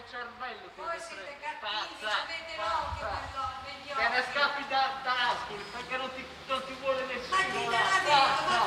cervello che Voi siete cattivi, pazza, avete l'occhio pazza. per l'occhio, Te ne scappi da Ascoli,